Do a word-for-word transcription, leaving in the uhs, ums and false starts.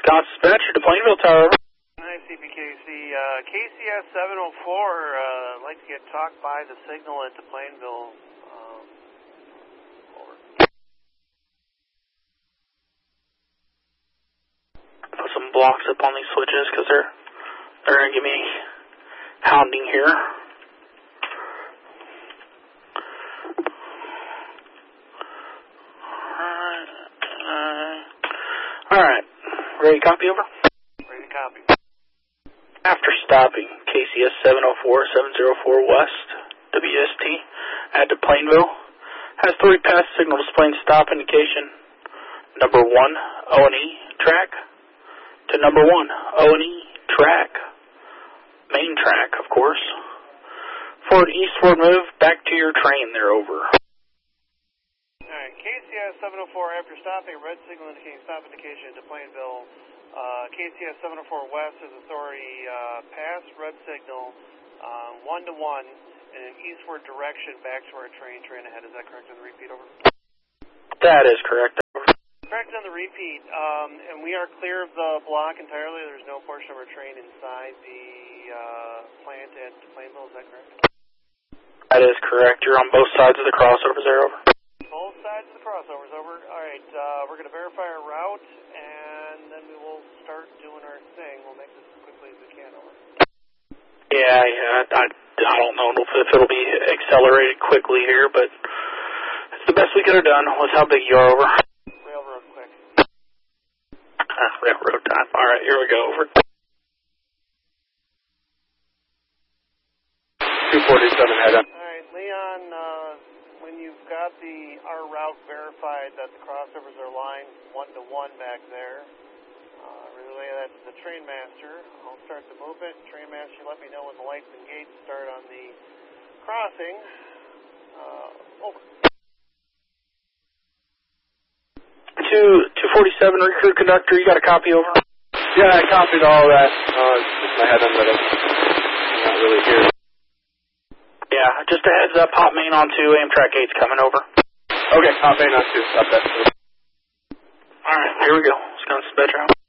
Wisconsin Dispatcher to Plainville Tower. Hi, C P K C. Uh, K C S seven oh four, uh, I'd like to get talked by the signal into Plainville. Um, over. Put some blocks up on these switches because they're, they're going to give me hounding here. Alright. Uh, Alright. Ready to copy over? Ready to copy. After stopping K C S seven oh four, seven oh four West, W S T, at to Plainville, has three pass signal displaying stop indication. Number one, O and E track, to number one, O and E track. Main track, of course. For an eastward move, back to your train, they're over. Alright, K C S seven oh four, after stopping, red signal indicating stop indication to Plainville. Uh, K C S seven oh four West has authority, uh, pass, red signal, uh, one to one, in an eastward direction back to our train, train ahead. Is that correct on the repeat, over? That is correct, over. Correct on the repeat, um, and we are clear of the block entirely. There's no portion of our train inside the, uh, plant at Plainville, is that correct? That is correct. You're on both sides of the crossovers there, over. Both sides of the crossovers, over. Alright, uh, we're going to verify our route, and then we will start doing our thing. We'll make this as quickly as we can, over. Yeah, yeah, I, I don't know if it'll be accelerated quickly here, but it's the best we could have done with how big you are, over. Railroad quick. Uh, railroad time. Alright, here we go, over. two forty-seven head up. Alright, Leon, uh, when you've got the our route verified that the crossovers are lined one to one back there, uh, relay that to the train master. I'll start the movement. Train master, let me know when the lights and gates start on the crossing. Uh, over. Two two forty-seven recruit conductor. You got a copy, over? Yeah, I copied all that. Uh, just my head under it. I'm not really here. Yeah, just a heads up, hot main on two, Amtrak eight's coming, over. Okay, hot main on two. Stop that. Alright, here we go. Wisconsin Dispatcher.